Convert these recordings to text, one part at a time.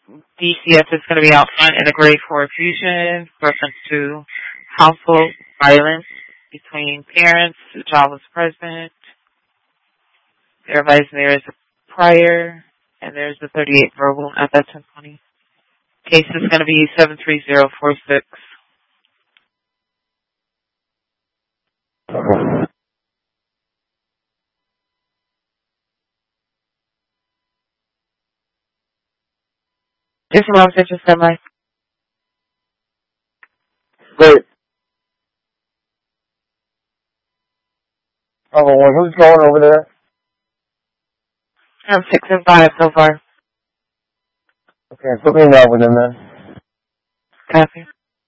DCF is going to be out front in a grade 4 fusion, reference to household violence between parents, the child was present. Everybody's there is a prior, and there's the 38 verbal at that 1020. Case is going to be 73046. This is Officer just stand by. Great. Who's going over there? I'm 6 and 5 so far. Okay, put me in with him then. Copy.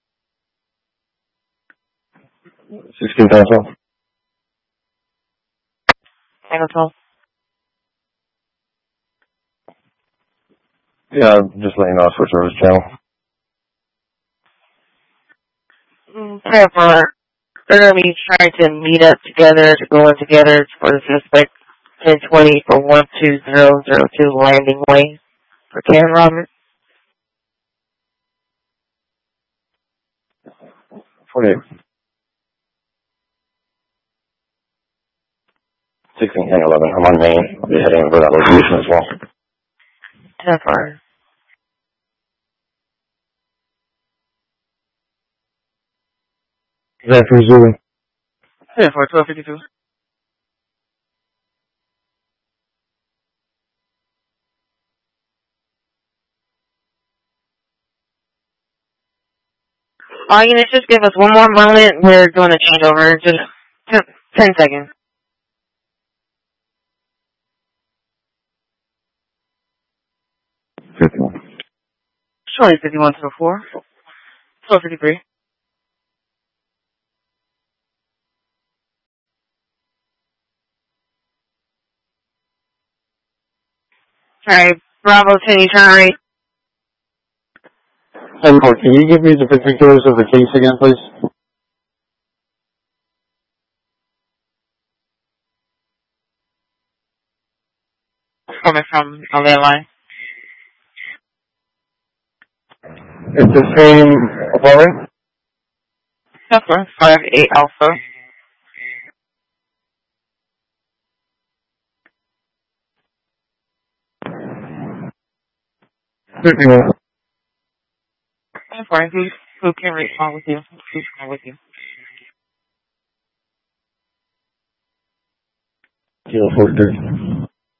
16,000. Angle 12. Yeah, just letting you know, switch over to channel. They're going to be trying to meet up together, to go in together for the suspect 1020 for 12002 Landing Way for Ken Roberts. 48. 16, hang 11. I'm on main. I'll be heading over that location as well. 10-4. Is that for Zulu? 10-4, 1252. All units, just give us one more moment. We're doing a changeover. Just 10 seconds. 51. Surely 51 to the 4. 1253. Alright, Bravo 10, you turn right. 10-4, can you give me the particulars of the case again, please? Coming from a landline. It's the same apartment? Alpha, 5-8 Alpha. Who can respond with you? Who's calling with you? 043.